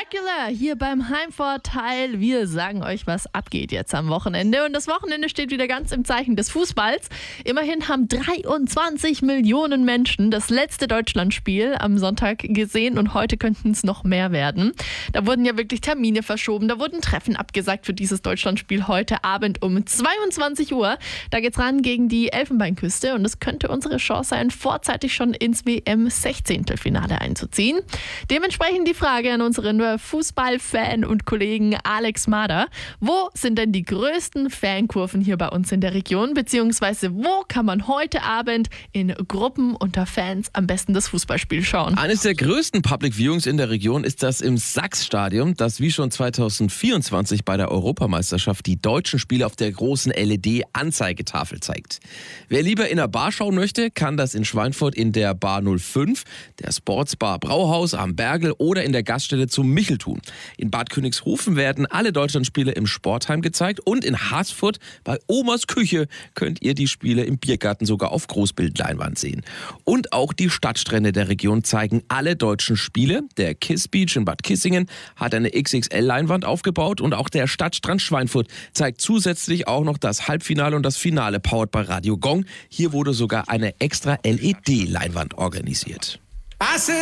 Dracula hier beim Heimvorteil. Wir sagen euch, was abgeht jetzt am Wochenende. Und das Wochenende steht wieder ganz im Zeichen des Fußballs. Immerhin haben 23 Millionen Menschen das letzte Deutschlandspiel am Sonntag gesehen und heute könnten es noch mehr werden. Da wurden ja wirklich Termine verschoben, da wurden Treffen abgesagt für dieses Deutschlandspiel heute Abend um 22 Uhr. Da geht's ran gegen die Elfenbeinküste und es könnte unsere Chance sein, vorzeitig schon ins WM-16-Finale einzuziehen. Dementsprechend die Frage an unseren Fußballfan und Kollegen Alex Mader. Wo sind denn die größten Fankurven hier bei uns in der Region? Beziehungsweise wo kann man heute Abend in Gruppen unter Fans am besten das Fußballspiel schauen? Eines der größten Public Viewings in der Region ist das im Sachs-Stadion, das wie schon 2024 bei der Europameisterschaft die deutschen Spiele auf der großen LED-Anzeigetafel zeigt. Wer lieber in einer Bar schauen möchte, kann das in Schweinfurt in der Bar 05, der Sportsbar Brauhaus am Bergel oder in der Gaststätte zum Michel tun. In Bad Königshofen werden alle Deutschlandspiele im Sportheim gezeigt und in Haßfurt bei Omas Küche könnt ihr die Spiele im Biergarten sogar auf Großbildleinwand sehen. Und auch die Stadtstrände der Region zeigen alle deutschen Spiele. Der Kiss Beach in Bad Kissingen hat eine XXL-Leinwand aufgebaut und auch der Stadtstrand Schweinfurt zeigt zusätzlich auch noch das Halbfinale und das Finale powered bei Radio Gong. Hier wurde sogar eine extra LED-Leinwand organisiert.